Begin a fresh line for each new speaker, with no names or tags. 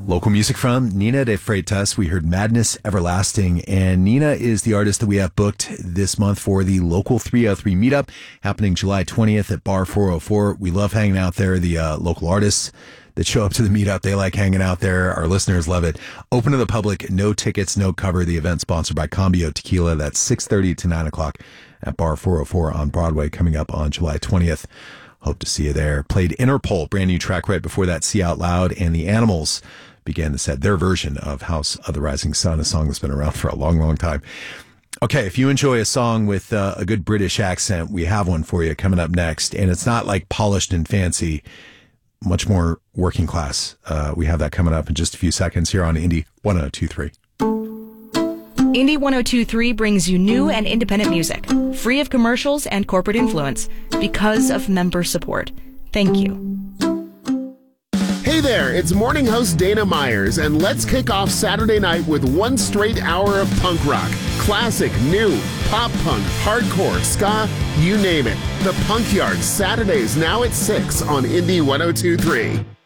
Local music from Nina de Freitas. We heard Madness Everlasting, and Nina is the artist that we have booked this month for the Local 303 meetup happening July 20th at Bar 404. We love hanging out there. The local artists that show up to the meetup, they like hanging out there. Our listeners love it. Open to the public, no tickets, no cover. The event sponsored by Cambio Tequila. That's 6:30 to 9 o'clock at Bar 404 on Broadway, coming up on July 20th. Hope to see you there. Played Interpol, brand new track right before that, See Out Loud, and the Animals began the set, their version of House of the Rising Sun, a song that's been around for a long, long time. Okay, if you enjoy a song with a good British accent, we have one for you coming up next. And it's not like polished and fancy, much more working class. We have that coming up in just a few seconds here on Indie 1023.
Indie 1023 brings you new and independent music, free of commercials and corporate influence, because of member support. Thank you.
Hey there, it's morning host Dana Myers, and let's kick off Saturday night with one straight hour of punk rock. Classic, new, pop punk, hardcore, ska, you name it. The Punk Yard, Saturdays now at 6 on Indie 1023.